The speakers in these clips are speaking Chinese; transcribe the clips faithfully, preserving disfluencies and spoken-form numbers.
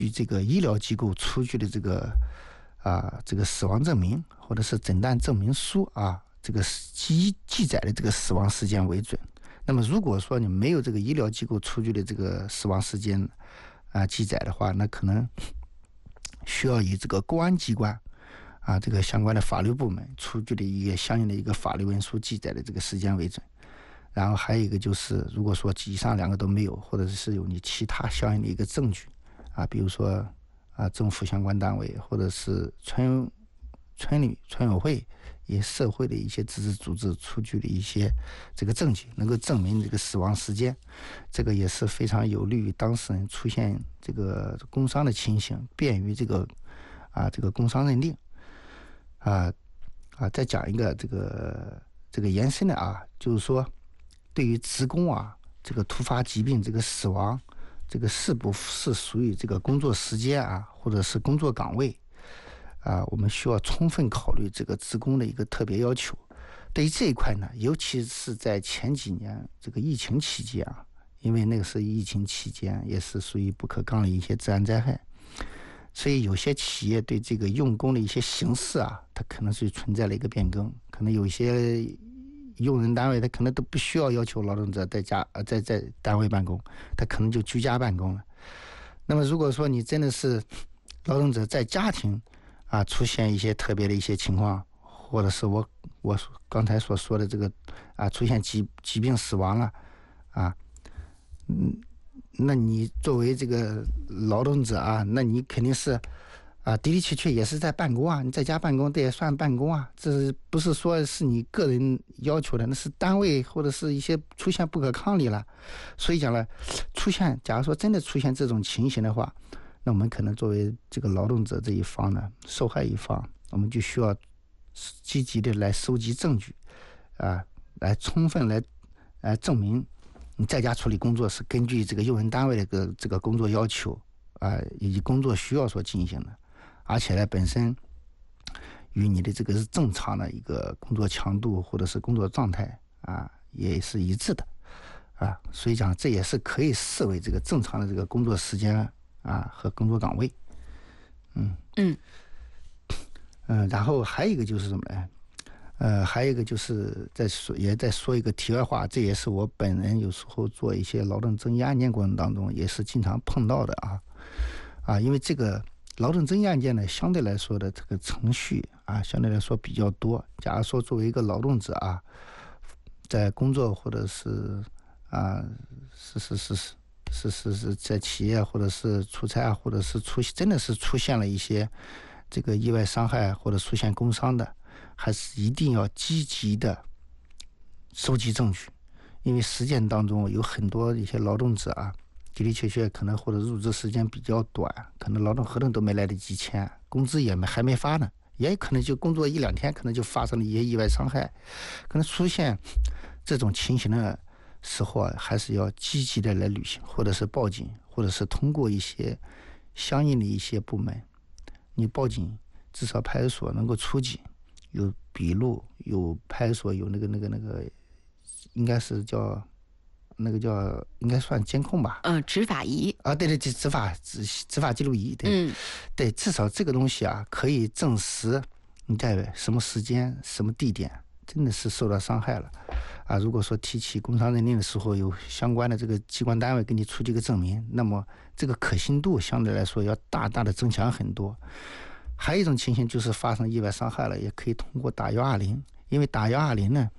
与这个医疗机构出具的这个啊这个死亡证明或者是诊断证明书啊，这个记记载的这个死亡时间为准。那么如果说你没有这个医疗机构出具的这个死亡时间啊记载的话，那可能需要以这个公安机关啊这个相关的法律部门出具的一个相应的一个法律文书记载的这个时间为准。然后还有一个就是，如果说以上两个都没有，或者是有你其他相应的一个证据啊，比如说啊政府相关单位或者是村村里村委会也社会的一些自治组织出具的一些这个证据，能够证明这个死亡时间，这个也是非常有利于当事人出现这个工伤的情形，便于这个啊这个工伤认定。啊啊，再讲一个这个这个延伸的啊，就是说对于职工啊这个突发疾病这个死亡，这个是不是属于这个工作时间啊，或者是工作岗位啊，我们需要充分考虑这个职工的一个特别要求。对于这一块呢，尤其是在前几年这个疫情期间啊，因为那个是疫情期间，也是属于不可抗的一些自然灾害，所以有些企业对这个用工的一些形式啊，它可能是存在了一个变更，可能有一些用人单位他可能都不需要要求劳动者在家呃在在单位办公，他可能就居家办公了。那么如果说你真的是劳动者在家庭啊出现一些特别的一些情况，或者是我我刚才所说的这个啊出现疾疾病死亡了啊，嗯，那你作为这个劳动者啊，那你肯定是啊的的确确也是在办公啊，你在家办公这也算办公啊，这不是说是你个人要求的，那是单位或者是一些出现不可抗力了。所以讲了，出现假如说真的出现这种情形的话，那我们可能作为这个劳动者这一方呢，受害一方，我们就需要积极的来收集证据啊，来充分来来证明你在家处理工作是根据这个用人单位的这个这个工作要求啊以及工作需要所进行的，而且呢本身与你的这个是正常的一个工作强度或者是工作状态啊也是一致的啊，所以讲这也是可以视为这个正常的这个工作时间啊和工作岗位。嗯嗯嗯，然后还有一个就是什么呢？呃，还有一个就是再说，也再说一个题外话，这也是我本人有时候做一些劳动争议案件过程当中也是经常碰到的啊啊，因为这个劳动争议案件呢，相对来说的这个程序啊，相对来说比较多。假如说作为一个劳动者啊，在工作或者是啊，是是是是是是是在企业或者是出差或者是出真的是出现了一些这个意外伤害或者出现工伤的，还是一定要积极的收集证据，因为实践当中有很多一些劳动者啊，的的确确可能或者入职时间比较短，可能劳动合同都没来得及签，工资也没还没发呢，也可能就工作一两天，可能就发生了一些意外伤害，可能出现这种情形的时候啊，还是要积极的来履行，或者是报警，或者是通过一些相应的一些部门，你报警，至少派出所能够出警，有笔录，有派出所有那个那个那个，应该是叫那个叫应该算监控吧？ 嗯，执法仪啊，对对对，执法执执法记录仪，对，嗯，对，至少这个东西啊，可以证实你在什么时间、什么地点真的是受到伤害了啊。如果说提起工伤认定的时候，有相关的这个机关单位给你出这个证明，那么这个可信度相对来说要大大的增强很多。还有一种情形就是发生意外伤害了，也可以通过打一二零，因为打一二零呢，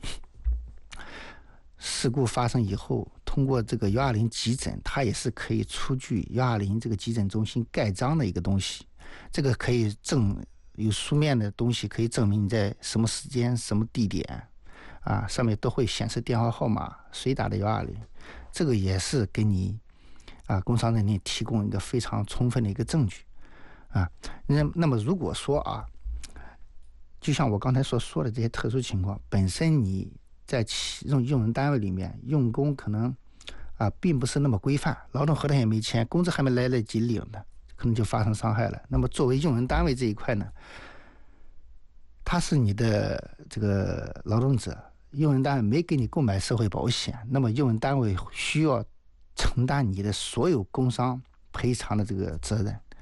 事故发生以后，通过这个一二零急诊，它也是可以出具一二零这个急诊中心盖章的一个东西，这个可以证有书面的东西可以证明你在什么时间、什么地点啊，上面都会显示电话号码，谁打的一二零，这个也是给你啊工伤认定提供一个非常充分的一个证据。啊，那那么如果说啊，就像我刚才所说的这些特殊情况，本身你在其用用人单位里面用工可能啊并不是那么规范，劳动合同也没签，工资还没来得及领的，可能就发生伤害了。那么作为用人单位这一块呢，他是你的这个劳动者，用人单位没给你购买社会保险，那么用人单位需要承担你的所有工伤赔偿的这个责任。